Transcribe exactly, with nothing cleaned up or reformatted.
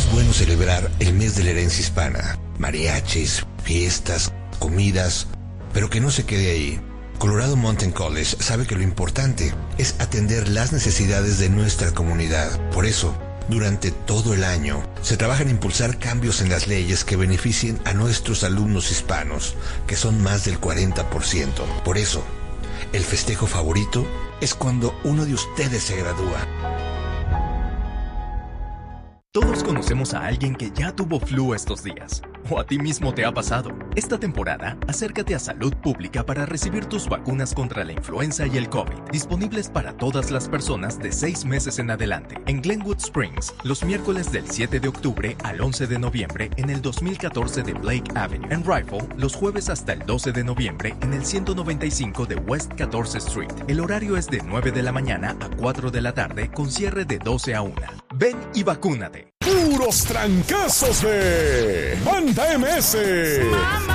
Es bueno celebrar el mes de la herencia hispana, mariachis, fiestas, comidas, pero que no se quede ahí. Colorado Mountain College sabe que lo importante es atender las necesidades de nuestra comunidad. Por eso, durante todo el año, se trabaja en impulsar cambios en las leyes que beneficien a nuestros alumnos hispanos, que son más del cuarenta por ciento. Por eso, el festejo favorito es cuando uno de ustedes se gradúa. Todos conocemos a alguien que ya tuvo flu estos días. O a ti mismo te ha pasado. Esta temporada, acércate a Salud Pública para recibir tus vacunas contra la influenza y el COVID, disponibles para todas las personas de seis meses en adelante. En Glenwood Springs, los miércoles del siete de octubre al once de noviembre en el dos mil catorce de Blake Avenue. En Rifle, los jueves hasta el doce de noviembre en el ciento noventa y cinco de West catorce Street. El horario es de nueve de la mañana a cuatro de la tarde con cierre de doce a una. Ven y vacúnate. Puros trancazos de Banda M S.